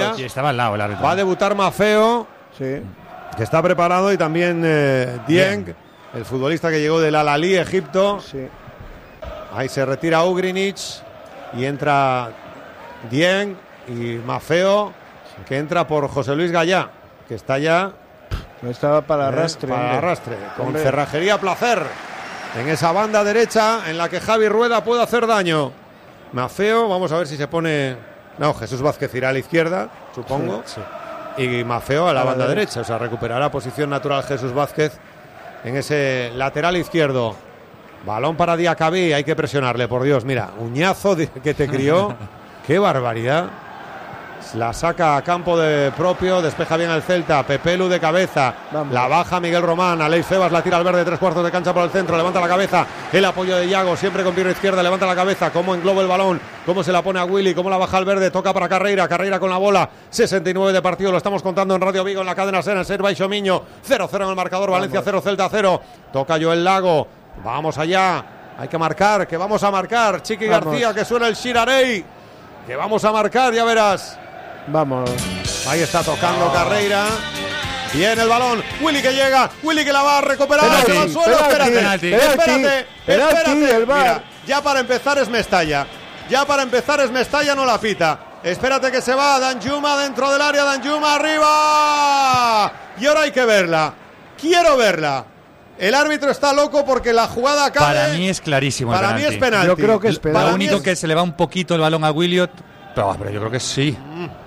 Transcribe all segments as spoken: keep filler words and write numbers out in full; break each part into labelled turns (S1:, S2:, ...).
S1: Sí, estaba al lado el árbitro.
S2: Va a debutar Maffeo,
S3: Sí.
S2: que está preparado, y también eh, Dieng, Bien. el futbolista que llegó del Al-Ahly, Egipto.
S3: Sí.
S2: Ahí se retira Ugrinic y entra Dieng y Maffeo, que entra por José Luis Gallá, que está ya...
S3: Estaba para arrastre.
S2: Eh, para arrastre, con
S3: Hombre.
S2: Cerrajería Placer. En esa banda derecha en la que Javi Rueda puede hacer daño. Maffeo, vamos a ver si se pone... No, Jesús Vázquez irá a la izquierda, supongo.
S1: Sí,
S2: sí. Y Maffeo a la
S3: a
S2: banda
S3: la
S2: derecha. derecha. O sea, recuperará posición natural Jesús Vázquez en ese lateral izquierdo. Balón para Diacabí, hay que presionarle, por Dios. Mira, uñazo de, que te crió. ¡Qué barbaridad! La saca a campo de propio, despeja bien el Celta, Pepelu de cabeza, Vamos. La baja Miguel Román, Aleix Febas la tira al verde, tres cuartos de cancha por el centro, levanta la cabeza, el apoyo de Yago, siempre con pierna izquierda, levanta la cabeza, cómo engloba el balón, cómo se la pone a Willy, cómo la baja al verde, toca para Carreira, Carreira con la bola, sesenta y nueve de partido, lo estamos contando en Radio Vigo, en la cadena Ser, en Ser Baixo Miño, cero cero en el marcador, Vamos. Valencia cero, Celta cero, toca Joel Lago, vamos allá, hay que marcar, que vamos a marcar, Chiqui Vamos. García, que suena el Shirarey, que vamos a marcar, ya verás.
S3: Vamos.
S2: Ahí está tocando oh. Carreira. Viene el balón. Willy que llega. Willy que la va a recuperar.
S3: Penalti,
S2: Se va al suelo.
S3: penalti,
S2: Espérate.
S3: penalti,
S2: Espérate.
S3: penalti,
S2: Espérate.
S3: el VAR.
S2: Mira, ya para empezar es Mestalla. Ya para empezar es Mestalla, no la pita. Espérate que se va Danjuma dentro del área. Danjuma arriba. Y ahora hay que verla. Quiero verla. El árbitro está loco porque la jugada acaba.
S1: Para mí es clarísimo.
S2: Para mí es penalti.
S3: Yo creo que es penalti.
S1: Lo único es... que se le va un poquito el balón a Williot. Pero, pero yo creo que sí.
S2: Mm.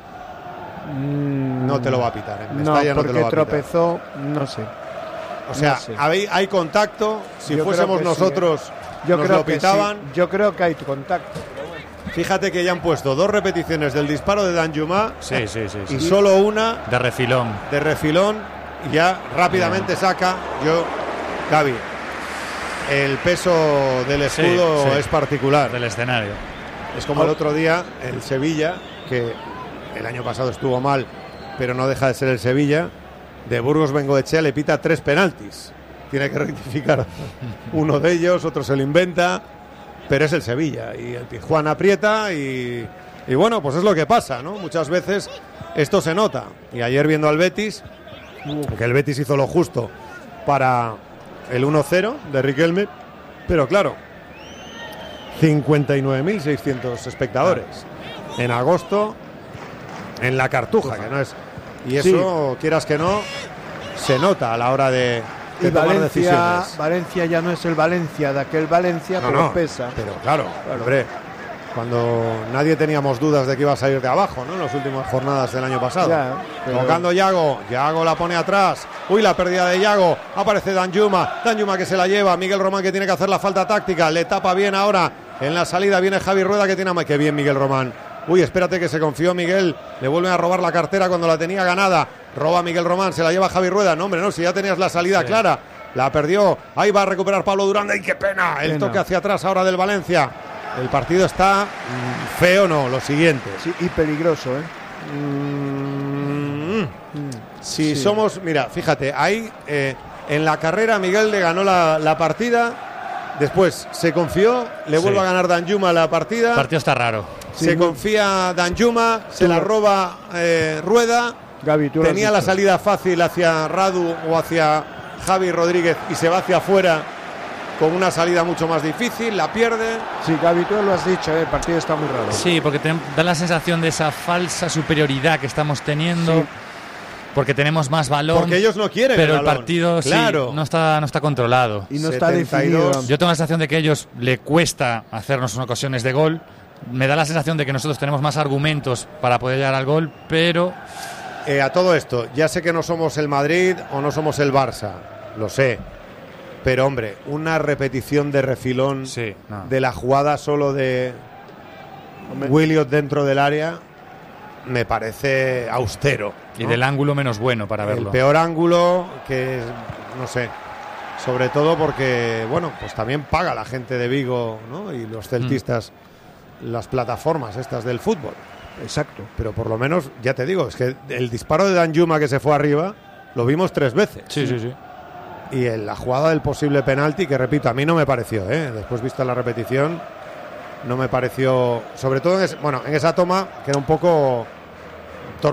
S2: No te lo va a pitar. En Mestalla
S3: no, porque
S2: no te lo va a
S3: tropezó, no sé.
S2: O sea,
S3: no sé.
S2: hay, hay contacto. Si
S3: yo
S2: fuésemos nosotros,
S3: sí, ¿eh? yo
S2: nos
S3: creo
S2: lo pitaban.
S3: Que sí. Yo creo que hay contacto.
S2: Fíjate que ya han puesto dos repeticiones del disparo de Danjuma.
S1: Sí, sí, sí, sí.
S2: Y solo una
S1: de refilón.
S2: De refilón. Y ya rápidamente saca. Yo, Gaby, el peso del escudo sí, sí. es particular.
S1: Del escenario.
S2: Es como oh. el otro día, el Sevilla, que el año pasado estuvo mal, pero no deja de ser el Sevilla. De Burgos Bengoechea le pita tres penaltis. Tiene que rectificar uno de ellos, otro se lo inventa, pero es el Sevilla. Y el Tijuana aprieta y, y bueno, pues es lo que pasa, ¿no? Muchas veces esto se nota. Y ayer viendo al Betis, que el Betis hizo lo justo para el uno cero de Riquelme, pero claro, cincuenta y nueve mil seiscientos espectadores en agosto en la Cartuja, que no es, y eso sí. quieras que no se nota a la hora de, de
S3: y
S2: tomar
S3: Valencia,
S2: decisiones.
S3: Valencia ya no es el Valencia de aquel Valencia,
S2: no,
S3: pero
S2: no,
S3: pesa.
S2: Pero claro,
S3: claro,
S2: hombre, cuando nadie teníamos dudas de que iba a salir de abajo, ¿no? En las últimas jornadas del año pasado. Ya, pero... Tocando Yago, Yago la pone atrás. Uy, la pérdida de Yago. Aparece Danjuma, Danjuma que se la lleva. Miguel Román que tiene que hacer la falta táctica. Le tapa bien ahora. En la salida viene Javi Rueda que tiene a... Qué bien Miguel Román. Uy, espérate que se confió Miguel. Le vuelven a robar la cartera cuando la tenía ganada. Roba Miguel Román, se la lleva Javi Rueda. No, hombre, no, si ya tenías la salida sí. clara. La perdió. Ahí va a recuperar Pablo Durán. ¡Ay, qué pena! El pena. Toque hacia atrás ahora del Valencia. El partido está mm, feo, no, lo siguiente.
S3: Sí, y peligroso, ¿eh?
S2: Mm, mm. Si sí. somos, mira, fíjate, ahí eh, en la carrera Miguel le ganó la, la partida. Después se confió, le vuelve sí. a ganar Danjuma la partida.
S1: El partido está raro.
S2: Se sí. confía Danjuma, se la roba eh, Rueda.
S3: Gaby, tú
S2: tenía la salida fácil hacia Radu o hacia Javi Rodríguez y se va hacia afuera con una salida mucho más difícil, la pierde.
S3: Sí, Gaby, tú lo has dicho, ¿eh? El partido está muy raro.
S1: Sí, porque te, da la sensación de esa falsa superioridad que estamos teniendo. Sí. Porque tenemos más balón.
S2: Porque ellos no quieren
S1: pero el,
S2: el
S1: partido
S2: claro.
S1: sí, no está no está controlado.
S3: Y no está definido.
S1: Yo tengo la sensación de que a ellos le cuesta hacernos unas ocasiones de gol. Me da la sensación de que nosotros tenemos más argumentos para poder llegar al gol, pero...
S2: Eh, a todo esto, ya sé que no somos el Madrid o no somos el Barça, lo sé. Pero, hombre, una repetición de refilón
S1: sí, no.
S2: de la jugada solo de Williot dentro del área me parece austero, ¿no?
S1: Y del ángulo menos bueno para verlo.
S2: El peor ángulo, que no sé, sobre todo porque, bueno, pues también paga la gente de Vigo, ¿no? Y los celtistas mm. las plataformas estas del fútbol.
S3: Exacto.
S2: Pero por lo menos, ya te digo, es que el disparo de Danjuma que se fue arriba lo vimos tres veces.
S1: Sí, sí, sí.
S2: Y en la jugada del posible penalti, que repito, a mí no me pareció, ¿eh? Después vista la repetición, no me pareció, sobre todo en, es, bueno, en esa toma, que era un poco Tormenta